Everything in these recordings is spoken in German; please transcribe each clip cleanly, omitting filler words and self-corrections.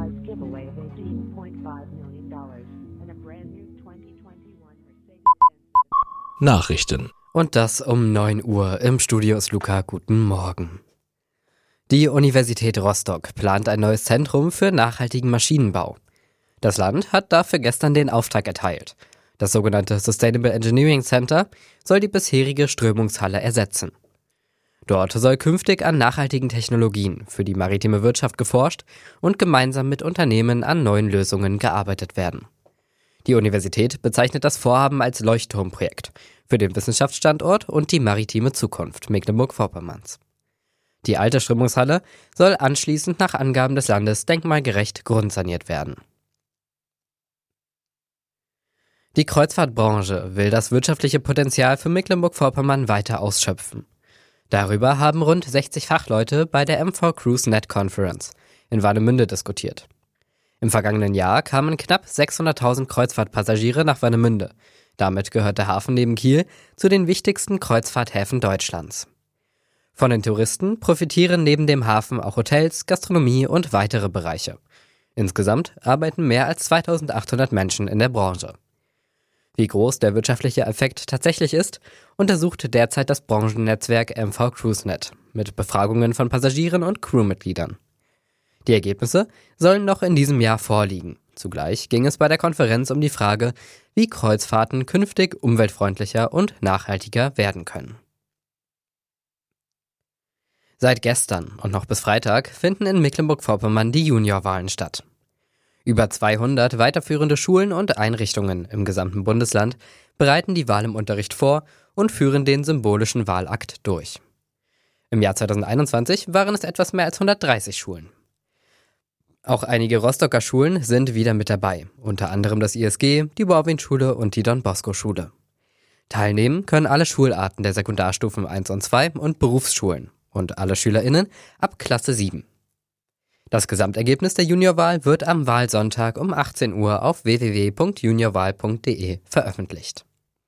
surprise giveaway of $18.5 million and a brand new 2021 Mercedes-Benz. Nachrichten. Und das um 9 Uhr. Im Studio ist Luca. Guten Morgen. Die Universität Rostock plant ein neues Zentrum für nachhaltigen Maschinenbau. Das Land hat dafür gestern den Auftrag erteilt. Das sogenannte Sustainable Engineering Center soll die bisherige Strömungshalle ersetzen. Dort soll künftig an nachhaltigen Technologien für die maritime Wirtschaft geforscht und gemeinsam mit Unternehmen an neuen Lösungen gearbeitet werden. Die Universität bezeichnet das Vorhaben als Leuchtturmprojekt für den Wissenschaftsstandort und die maritime Zukunft Mecklenburg-Vorpommerns. Die alte Strömungshalle soll anschließend nach Angaben des Landes denkmalgerecht grundsaniert werden. Die Kreuzfahrtbranche will das wirtschaftliche Potenzial für Mecklenburg-Vorpommern weiter ausschöpfen. Darüber haben rund 60 Fachleute bei der MV Cruise Net Conference in Warnemünde diskutiert. Im vergangenen Jahr kamen knapp 600.000 Kreuzfahrtpassagiere nach Warnemünde. Damit gehört der Hafen neben Kiel zu den wichtigsten Kreuzfahrthäfen Deutschlands. Von den Touristen profitieren neben dem Hafen auch Hotels, Gastronomie und weitere Bereiche. Insgesamt arbeiten mehr als 2.800 Menschen in der Branche. Wie groß der wirtschaftliche Effekt tatsächlich ist, untersucht derzeit das Branchennetzwerk MV CruiseNet mit Befragungen von Passagieren und Crewmitgliedern. Die Ergebnisse sollen noch in diesem Jahr vorliegen. Zugleich ging es bei der Konferenz um die Frage, wie Kreuzfahrten künftig umweltfreundlicher und nachhaltiger werden können. Seit gestern und noch bis Freitag finden in Mecklenburg-Vorpommern die Juniorwahlen statt. Über 200 weiterführende Schulen und Einrichtungen im gesamten Bundesland bereiten die Wahl im Unterricht vor und führen den symbolischen Wahlakt durch. Im Jahr 2021 waren es etwas mehr als 130 Schulen. Auch einige Rostocker Schulen sind wieder mit dabei, unter anderem das ISG, die Bauwin-Schule und die Don-Bosco-Schule. Teilnehmen können alle Schularten der Sekundarstufen 1 und 2 und Berufsschulen und alle SchülerInnen ab Klasse 7. Das Gesamtergebnis der Juniorwahl wird am Wahlsonntag um 18 Uhr auf www.juniorwahl.de veröffentlicht.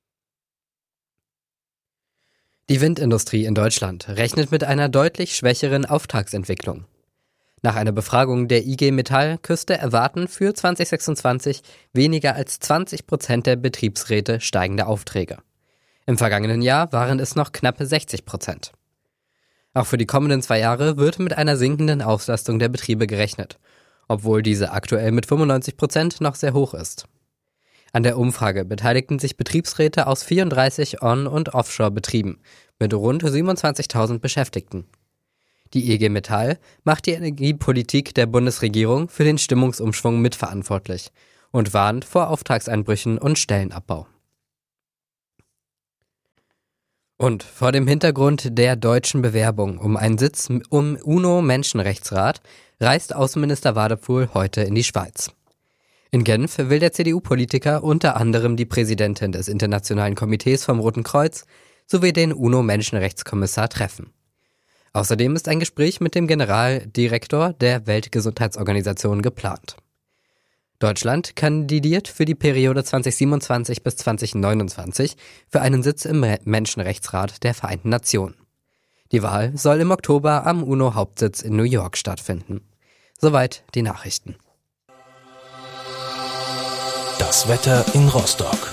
Die Windindustrie in Deutschland rechnet mit einer deutlich schwächeren Auftragsentwicklung. Nach einer Befragung der IG Metall Küste erwarten für 2026 weniger als 20% der Betriebsräte steigende Aufträge. Im vergangenen Jahr waren es noch knappe 60%. Auch für die kommenden 2 Jahre wird mit einer sinkenden Auslastung der Betriebe gerechnet, obwohl diese aktuell mit 95% noch sehr hoch ist. An der Umfrage beteiligten sich Betriebsräte aus 34 On- und Offshore-Betrieben mit rund 27.000 Beschäftigten. Die IG Metall macht die Energiepolitik der Bundesregierung für den Stimmungsumschwung mitverantwortlich und warnt vor Auftragseinbrüchen und Stellenabbau. Und vor dem Hintergrund der deutschen Bewerbung um einen Sitz im UNO-Menschenrechtsrat reist Außenminister Wadephul heute in die Schweiz. In Genf will der CDU-Politiker unter anderem die Präsidentin des Internationalen Komitees vom Roten Kreuz sowie den UNO-Menschenrechtskommissar treffen. Außerdem ist ein Gespräch mit dem Generaldirektor der Weltgesundheitsorganisation geplant. Deutschland kandidiert für die Periode 2027 bis 2029 für einen Sitz im Menschenrechtsrat der Vereinten Nationen. Die Wahl soll im Oktober am UNO-Hauptsitz in New York stattfinden. Soweit die Nachrichten. Das Wetter in Rostock.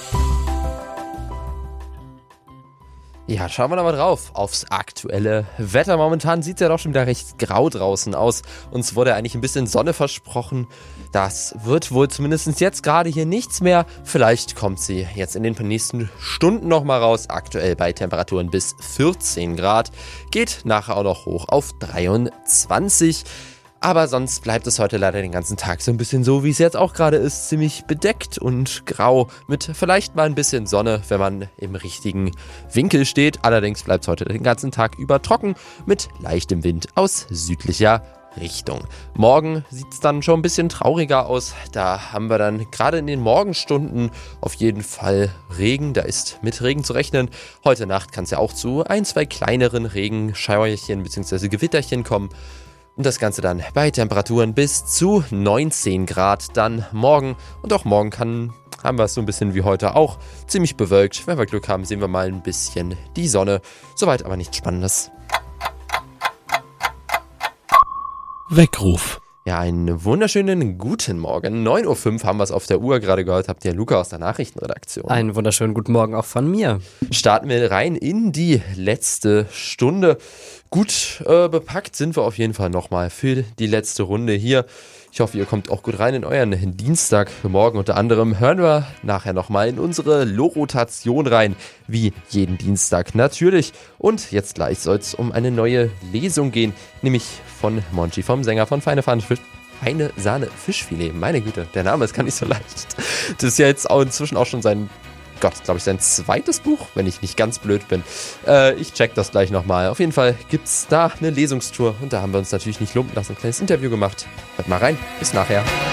Ja, schauen wir noch mal drauf aufs aktuelle Wetter. Momentan sieht es ja doch schon wieder recht grau draußen aus. Uns wurde eigentlich ein bisschen Sonne versprochen. Das wird wohl zumindest jetzt gerade hier nichts mehr. Vielleicht kommt sie jetzt in den nächsten Stunden noch mal raus. Aktuell bei Temperaturen bis 14 Grad. Geht nachher auch noch hoch auf 23. Aber sonst bleibt es heute leider den ganzen Tag so ein bisschen so, wie es jetzt auch gerade ist. Ziemlich bedeckt und grau mit vielleicht mal ein bisschen Sonne, wenn man im richtigen Winkel steht. Allerdings bleibt es heute den ganzen Tag über trocken mit leichtem Wind aus südlicher Richtung. Morgen sieht es dann schon ein bisschen trauriger aus. Da haben wir dann gerade in den Morgenstunden auf jeden Fall Regen. Da ist mit Regen zu rechnen. Heute Nacht kann es ja auch zu 1, 2 kleineren Regenschauerchen bzw. Gewitterchen kommen. Und das Ganze dann bei Temperaturen bis zu 19 Grad dann morgen. Und auch morgen haben wir es so ein bisschen wie heute auch ziemlich bewölkt. Wenn wir Glück haben, sehen wir mal ein bisschen die Sonne. Soweit aber nichts Spannendes. Weckruf. Ja, einen wunderschönen guten Morgen. 9:05 Uhr haben wir es auf der Uhr gerade gehört. Habt ihr Luca aus der Nachrichtenredaktion? Einen wunderschönen guten Morgen auch von mir. Starten wir rein in die letzte Stunde. Gut bepackt sind wir auf jeden Fall nochmal für die letzte Runde hier. Ich hoffe, ihr kommt auch gut rein in euren Dienstagmorgen. Unter anderem hören wir nachher nochmal in unsere Lo-Rotation rein, wie jeden Dienstag natürlich. Und jetzt gleich soll es um eine neue Lesung gehen, nämlich von Monchi, vom Sänger von Feine Sahne Fischfilet. Meine Güte, der Name ist gar nicht so leicht. Das ist ja jetzt auch inzwischen auch schon sein zweites Buch, wenn ich nicht ganz blöd bin. Ich check das gleich nochmal. Auf jeden Fall gibt's da eine Lesungstour und da haben wir uns natürlich nicht lumpen lassen. Ein kleines Interview gemacht. Hört mal rein. Bis nachher.